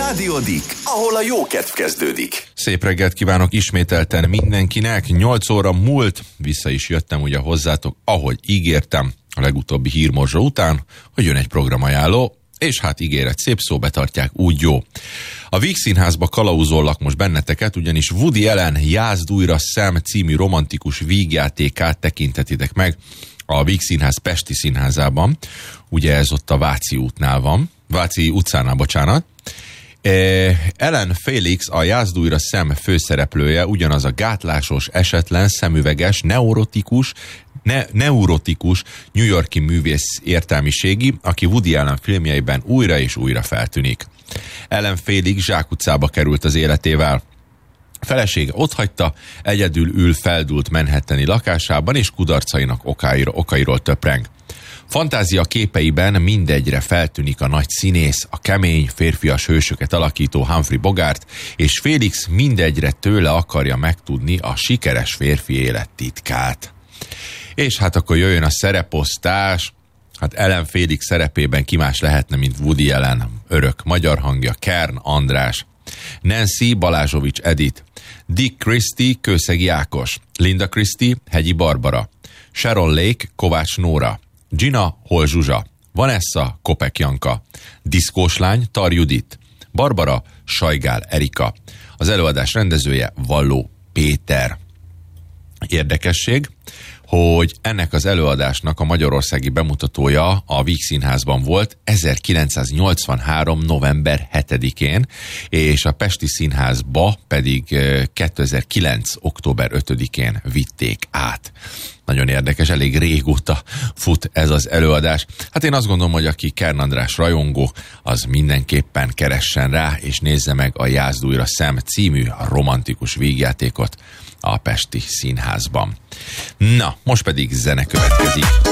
Rádiódik, ahol a jó kedv kezdődik. Szép reggelt kívánok ismételten mindenkinek. 8 óra múlt, vissza is jöttem ugye hozzátok, ahogy ígértem a legutóbbi hírmorzsa után, hogy jön egy programajánló, és hát ígéret szép szó, betartják, úgy jó. A Víg Színházba kalauzollak most benneteket, ugyanis Woody Allen Jázd újra szem című romantikus vígjátékát tekintetitek meg a Víg Színház Pesti Színházában. Ugye ez ott a Váci utcánál, bocsánat. Ellen Felix, a Jázd újra szem főszereplője, ugyanaz a gátlásos, esetlen, szemüveges, neurotikus New York-i művész értelmiségi, aki Woody Allen filmjeiben újra és újra feltűnik. Ellen Felix zsákutcába került az életével. Felesége otthagyta, egyedül ül feldúlt manhattani lakásában, és kudarcainak okairól töpreng. Fantázia képeiben mindegyre feltűnik a nagy színész, a kemény, férfias hősöket alakító Humphrey Bogart, és Felix mindegyre tőle akarja megtudni a sikeres férfi élet titkát. És hát akkor jöjjön a szereposztás. Hát Ellen Felix szerepében ki más lehetne, mint Woody Allen örök magyar hangja, Kern András, Nancy Balázsovics Edith, Dick Christie Kőszegi Ákos, Linda Christie Hegyi Barbara, Sharon Lake Kovács Nóra, Gina Hol Zsuzsa, Vanessa Kopek Janka, Diszkós lány Tar Judit, Barbara Sajgál Erika. Az előadás rendezője Valló Péter. Érdekesség, hogy ennek az előadásnak a magyarországi bemutatója a Víg Színházban volt 1983. november 7-én, és a Pesti Színházba pedig 2009. október 5-én vitték át. Nagyon érdekes, elég régóta fut ez az előadás. Hát én azt gondolom, hogy aki Kern András rajongó, az mindenképpen keressen rá, és nézze meg a Jázd újra szem című romantikus vígjátékot a Pesti Színházban. Na, most pedig zene következik.